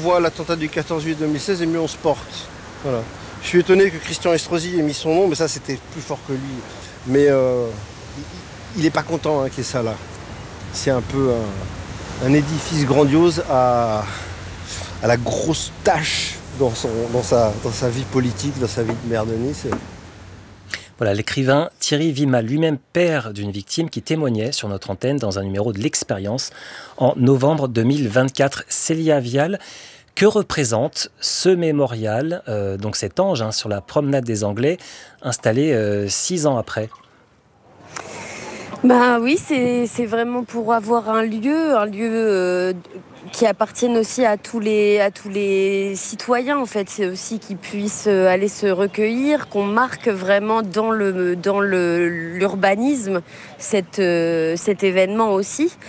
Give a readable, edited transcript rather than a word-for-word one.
voit l'attentat du 14 juillet 2016 et mieux on se porte. Voilà. Je suis étonné que Christian Estrosi ait mis son nom, mais ça c'était plus fort que lui. Mais il n'est pas content qu'il y ait ça là. C'est un peu un édifice grandiose à la grosse tâche dans sa vie politique, dans sa vie de maire de Nice. Voilà, l'écrivain Thierry Vimal, lui-même père d'une victime, qui témoignait sur notre antenne dans un numéro de l'Expérience en novembre 2024. Célia Vial, que représente ce mémorial, donc cet ange sur la promenade des Anglais, installé 6 ans après ? Bah oui, c'est vraiment pour avoir un lieu qui appartienne aussi à tous les citoyens en fait. C'est aussi qu'ils puissent aller se recueillir, qu'on marque vraiment dans l'urbanisme cet événement aussi.